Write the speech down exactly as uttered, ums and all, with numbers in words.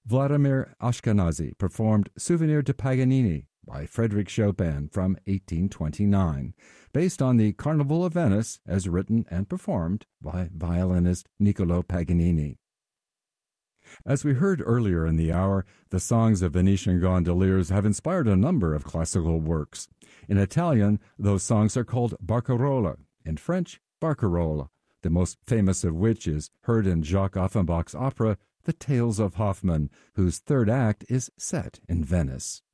Vladimir Ashkenazy performed Souvenir de Paganini by Frédéric Chopin from eighteen twenty-nine, based on the Carnival of Venice as written and performed by violinist Niccolò Paganini. As we heard earlier in the hour, the songs of Venetian gondoliers have inspired a number of classical works. In Italian, those songs are called barcarola, in French, barcarola, the most famous of which is heard in Jacques Offenbach's opera The Tales of Hoffmann, whose third act is set in Venice.